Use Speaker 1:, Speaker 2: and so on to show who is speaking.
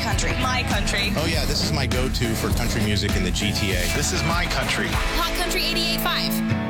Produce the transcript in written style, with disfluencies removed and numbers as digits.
Speaker 1: country.
Speaker 2: My country.
Speaker 3: Oh, yeah, this is my go-to for country music in the GTA.
Speaker 4: This is my country.
Speaker 1: Hot Country 88.5.